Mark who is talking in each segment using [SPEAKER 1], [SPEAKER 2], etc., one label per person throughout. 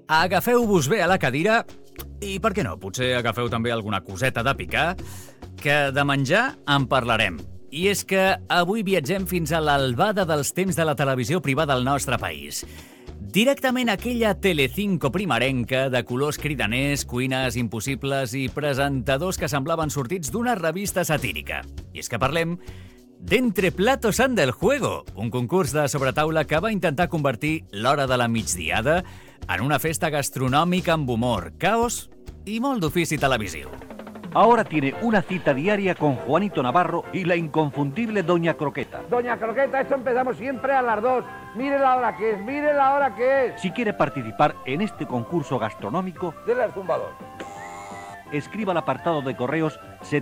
[SPEAKER 1] Agafeu-vos bé a la cadira i, per què no, potser agafeu també alguna coseta de picar, que de menjar en parlarem. I és que avui viatgem fins a l'albada dels temps de la televisió privada al nostre país. Directament aquella Telecinco primerenca de colors cridaners, cuines impossibles i presentadors que semblaven sortits d'una revista satírica. I és que parlem d'Entre platos anda el juego, un concurs de sobretaula que va intentar convertir l'hora de la migdiada en una festa gastronòmica amb humor, caos i molt d'ofici televisiu.
[SPEAKER 2] Ahora tiene una cita diaria con Juanito Navarro y la inconfundible Doña Croqueta.
[SPEAKER 3] Doña Croqueta, esto empezamos siempre a las 2. Mire la hora que es, mire la hora que es.
[SPEAKER 2] Si quiere participar en este concurso gastronómico,
[SPEAKER 3] Dele al zumbador.
[SPEAKER 2] escriba al apartado de correos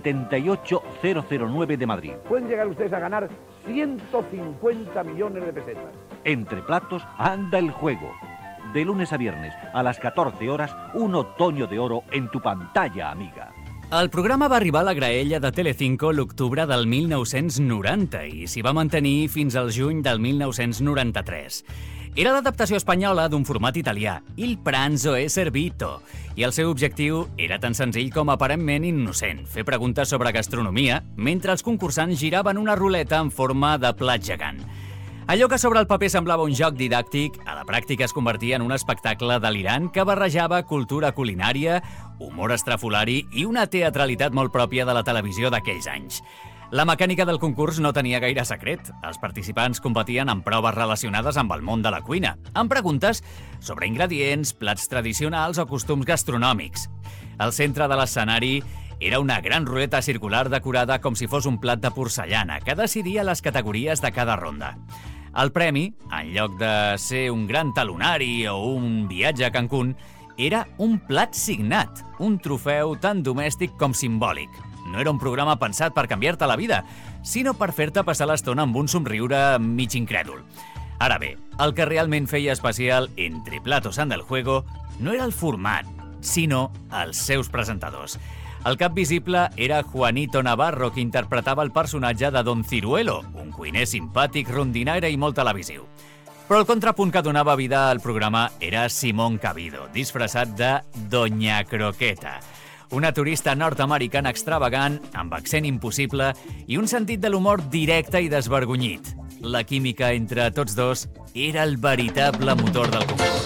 [SPEAKER 2] 78009 de Madrid.
[SPEAKER 3] Pueden llegar ustedes a ganar 150 millones de pesetas.
[SPEAKER 2] Entre platos anda el juego. De lunes a viernes a las 14 horas, un otoño de oro en tu pantalla, amiga.
[SPEAKER 1] El programa va arribar a la graella de Telecinco l'octubre del 1990 i s'hi va mantenir fins al juny del 1993. Era l'adaptació espanyola d'un format italià, Il pranzo è servito, i el seu objectiu era tan senzill com aparentment innocent, fer preguntes sobre gastronomia mentre els concursants giraven una ruleta en forma de plat gegant. Allò que sobre el paper semblava un joc didàctic, a la pràctica es convertia en un espectacle delirant que barrejava cultura culinària, humor estrafolari i una teatralitat molt pròpia de la televisió d'aquells anys. La mecànica del concurs no tenia gaire secret. Els participants competien en proves relacionades amb el món de la cuina, amb preguntes sobre ingredients, plats tradicionals o costums gastronòmics. Al centre de l'escenari era una gran ruleta circular decorada com si fos un plat de porcellana que decidia les categories de cada ronda. El premi, en lloc de ser un gran talonari o un viatge a Cancún, era un plat signat, un trofeu tan domèstic com simbòlic. No era un programa pensat per canviar-te la vida, sinó per fer-te passar l'estona amb un somriure mig incrèdul. Ara bé, el que realment feia especial Entre platos anda el juego no era el format, sinó els seus presentadors. El cap visible era Juanito Navarro, que interpretava el personatge de Don Ciruelo, un cuiner simpàtic, rondinaire i molt televisiu. Però el contrapunt que donava vida al programa era Simón Cabido, disfressat de Doña Croqueta, una turista nord-americana extravagant, amb accent impossible i un sentit de l'humor directe i desvergonyit. La química entre tots dos era el veritable motor del concurs.